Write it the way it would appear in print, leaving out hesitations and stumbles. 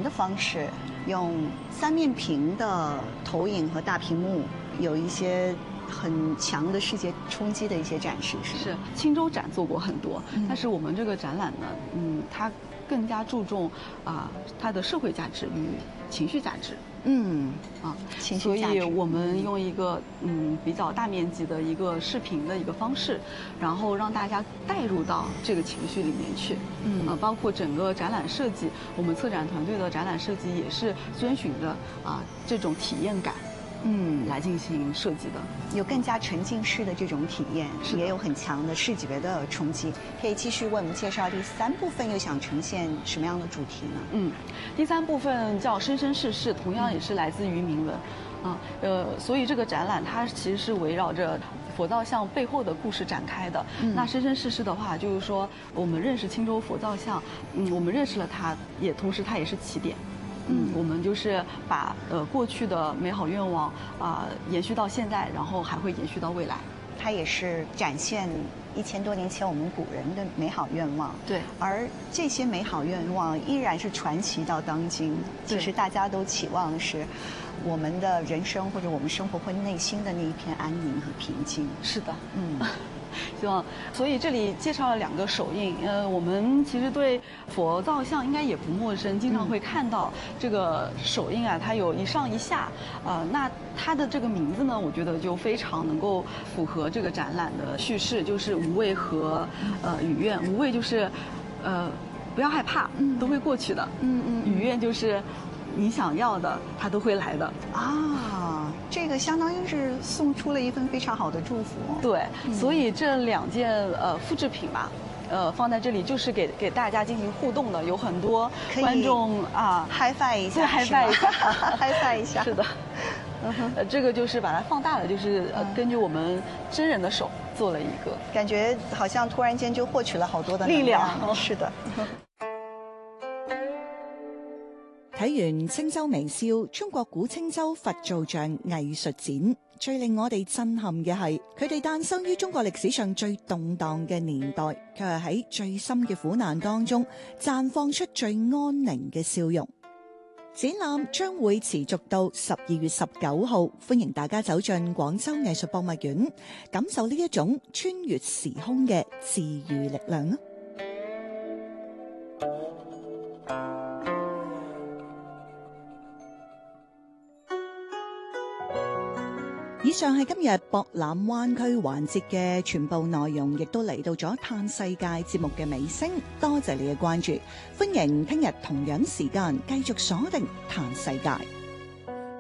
的方式，用3面屏的投影和大屏幕，有一些很强的世界冲击的一些展示， 是青州展做过很多，但是我们这个展览呢，它更加注重它的社会价值与情绪价值。 情绪价值。 所以我们用一个比较大面积的一个视频的一个方式，然后让大家带入到这个情绪里面去。包括整个展览设计，我们策展团队的展览设计也是遵循着这种体验感。来进行设计的， 有更加沉浸式的这种体验，也有很强的视觉的冲击。可以继续为我们介绍第3部分，又想呈现什么样的主题呢？ 第3部分叫生生世世，同样也是来自于铭文，所以这个展览它其实是围绕着佛造像背后的故事展开的。那生生世世的话，就是说我们认识青州佛造像，我们认识了它，同时它也是起点。我们就是把过去的美好愿望延续到现在，然后还会延续到未来。 它也是展现1000多年前我们古人的美好愿望。 对， 而这些美好愿望依然是传奇到当今。其实大家都期望的是，我们的人生或者我们生活会内心的那一片安宁和平静。 是的，希望，所以这里介绍了2个手印。我们其实对佛造像应该也不陌生，经常会看到这个手印它有一上一下。那它的这个名字呢，我觉得就非常能够符合这个展览的叙事，就是无畏和与愿。无畏就是不要害怕，都会过去的。与愿就是你想要的，它都会来的。 这个相当于是送出了一份非常好的祝福。 对，所以这2件复制品吧，放在这里就是给大家进行互动的，有很多观众嗨翻一下， 嗨翻一下， 嗨翻一下。 是的，这个就是把它放大了，就是根据我们真人的手做了一个， 感觉好像突然间就获取了好多的力量。 是的。 睇完青州微笑中國古青州佛造像藝術展，最令我哋震撼嘅係佢哋誕生於中國歷史上最動盪嘅年代，卻係喺最深嘅苦難當中綻放出最安寧嘅笑容。展覽將會持續到12月19號，歡迎大家走進廣州藝術博物院，感受呢一種穿越時空嘅治癒力量啊！以上係今日博覽灣區環節嘅全部內容，亦都嚟到咗嘆世界節目嘅尾聲。多謝你嘅關注，歡迎聽日同樣時間繼續鎖定嘆世界。